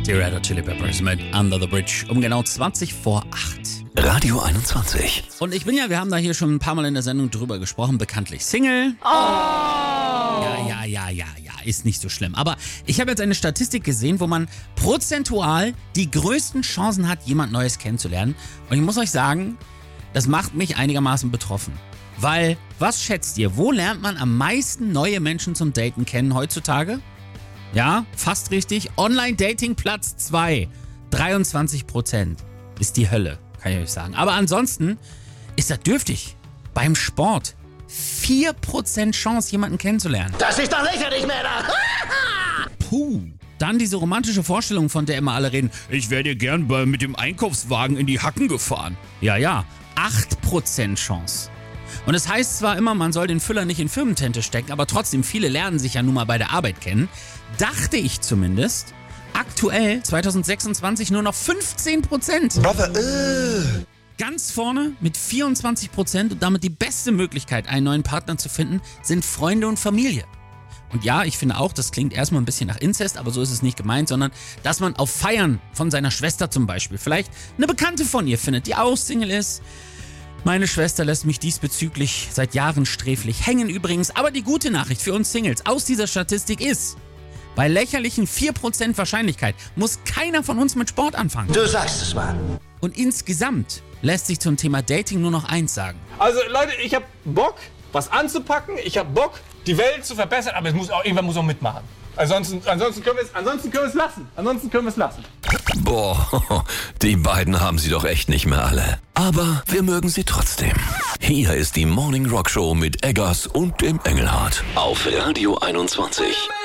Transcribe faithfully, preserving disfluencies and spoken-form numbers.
Die Red Hot Chili Peppers mit Under the Bridge um genau zwanzig vor acht. Radio einundzwanzig. Und ich bin ja, wir haben da hier schon ein paar Mal in der Sendung drüber gesprochen, bekanntlich Single. Oh! Ja, ja, ja, ja, ja, ist nicht so schlimm. Aber ich habe jetzt eine Statistik gesehen, wo man prozentual die größten Chancen hat, jemand Neues kennenzulernen. Und ich muss euch sagen, das macht mich einigermaßen betroffen. Weil, was schätzt ihr, wo lernt man am meisten neue Menschen zum Daten kennen heutzutage? Ja, fast richtig. Online-Dating Platz zwei. dreiundzwanzig Prozent. Ist die Hölle, kann ich euch sagen. Aber ansonsten ist das dürftig. Beim Sport. vier Prozent Chance, jemanden kennenzulernen. Das ist doch lächerlich, Männer! Puh. Dann diese romantische Vorstellung, von der immer alle reden. Ich wäre dir gern bei, mit dem Einkaufswagen in die Hacken gefahren. Ja, ja. acht Prozent Chance. Und es heißt zwar immer, man soll den Füller nicht in Firmentente stecken, aber trotzdem, viele lernen sich ja nun mal bei der Arbeit kennen. Dachte ich zumindest. Aktuell, zwanzig sechsundzwanzig, nur noch fünfzehn Prozent. Brother, uh. Ganz vorne mit vierundzwanzig Prozent und damit die beste Möglichkeit, einen neuen Partner zu finden, sind Freunde und Familie. Und ja, ich finde auch, das klingt erstmal ein bisschen nach Inzest, aber so ist es nicht gemeint, sondern dass man auf Feiern von seiner Schwester zum Beispiel vielleicht eine Bekannte von ihr findet, die auch Single ist. Meine Schwester lässt mich diesbezüglich seit Jahren sträflich hängen übrigens. Aber die gute Nachricht für uns Singles aus dieser Statistik ist, bei lächerlichen vier Prozent Wahrscheinlichkeit muss keiner von uns mit Sport anfangen. Du sagst es, Mann. Und insgesamt lässt sich zum Thema Dating nur noch eins sagen. Also Leute, ich hab Bock, was anzupacken. Ich hab Bock, die Welt zu verbessern. Aber es muss auch, irgendwann muss auch mitmachen. Ansonsten, ansonsten können wir es ansonsten können wir es lassen. Ansonsten können wir es lassen. Boah, die beiden haben sie doch echt nicht mehr alle. Aber wir mögen sie trotzdem. Hier ist die Morning Rock Show mit Eggers und dem Engelhardt auf Radio einundzwanzig.